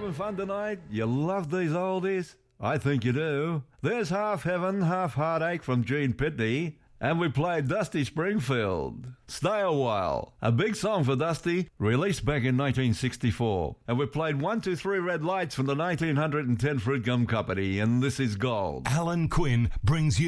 having fun tonight? You love these oldies? I think you do. There's Half Heaven, Half Heartache from Gene Pitney. And we played Dusty Springfield. Stay a While, a big song for Dusty, released back in 1964. And we played 1, 2, 3 Red Lights from the 1910 Fruit Gum Company, and This Is Gold. Alan Quinn brings you